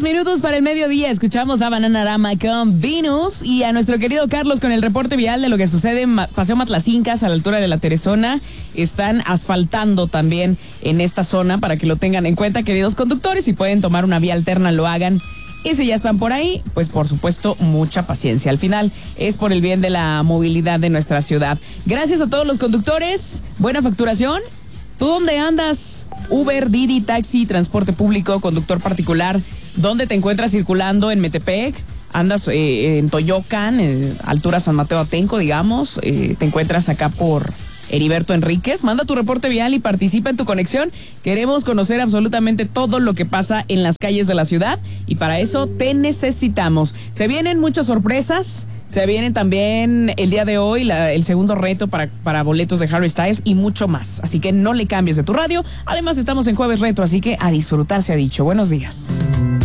10 minutos para el mediodía. Escuchamos a Bananarama con Venus y a nuestro querido Carlos con el reporte vial de lo que sucede en Paseo Matlacincas a la altura de la Teresona. Están asfaltando también en esta zona para que lo tengan en cuenta, queridos conductores. Si pueden tomar una vía alterna, lo hagan. Y si ya están por ahí, pues por supuesto, mucha paciencia. Al final es por el bien de la movilidad de nuestra ciudad. Gracias a todos los conductores. Buena facturación. ¿Tú dónde andas? Uber, Didi, taxi, transporte público, conductor particular. ¿Dónde te encuentras circulando? ¿En Metepec? ¿Andas en Toyocan, altura San Mateo Atenco, digamos? ¿Te encuentras acá por Heriberto Enríquez? Manda tu reporte vial y participa en tu conexión. Queremos conocer absolutamente todo lo que pasa en las calles de la ciudad y para eso te necesitamos. Se vienen muchas sorpresas. Se viene también el día de hoy el segundo reto para boletos de Harry Styles y mucho más. Así que no le cambies de tu radio. Además estamos en Jueves Retro, así que a disfrutar se ha dicho. Buenos días.